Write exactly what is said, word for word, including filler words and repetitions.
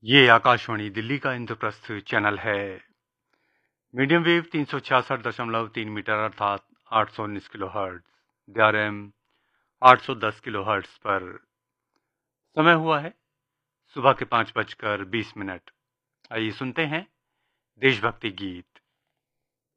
ये आकाशवाणी दिल्ली का इंद्रप्रस्थ चैनल है। मीडियम वेव तीन सौ छियासठ दशमलव तीन मीटर अर्थात आठ सौ उन्नीस kilo hertz, D R M आठ सौ दस किलो हर्ट्ज पर समय हुआ है सुबह के पाँच बजकर बीस मिनट। आइए सुनते हैं देशभक्ति गीत।